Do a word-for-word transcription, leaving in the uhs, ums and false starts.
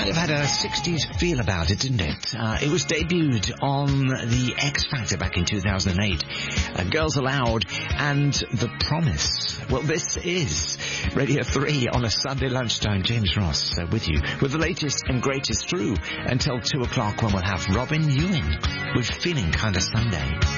kind of had a sixties feel about it, didn't it? Uh, it was debuted on the X Factor back in two thousand eight. Uh, Girls Aloud and The Promise. Well, this is Radio three on a Sunday lunchtime. James Ross uh, with you with the latest and greatest through until two o'clock when we'll have Robin Ewing with Feeling Kinda Sunday.